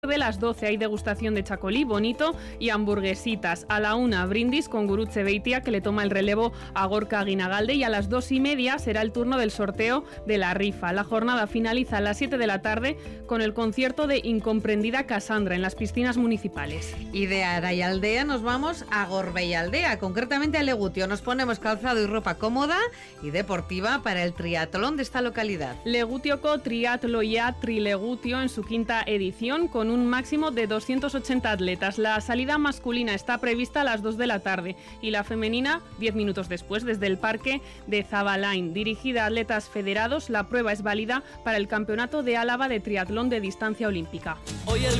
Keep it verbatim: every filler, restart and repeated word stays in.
De las doce hay degustación de chacolí, bonito y hamburguesitas. A la una, brindis con Gurutze Beitia, que le toma el relevo a Gorka Guinagalde, y a las dos y media será el turno del sorteo de la rifa. La jornada finaliza a las siete de la tarde con el concierto de Incomprendida Cassandra en las piscinas municipales. Y de Araialdea nos vamos a Gorbeialdea, concretamente a Legutio. Nos ponemos calzado y ropa cómoda y deportiva para el triatlón de esta localidad. Legutioko Triatloia Trilegutio en su quinta edición, con un máximo de doscientos ochenta atletas. La salida masculina está prevista a las dos de la tarde y la femenina diez minutos después, desde el parque de Zabalain. Dirigida a atletas federados, la prueba es válida para el Campeonato de Álava de Triatlón de Distancia Olímpica. Hoy el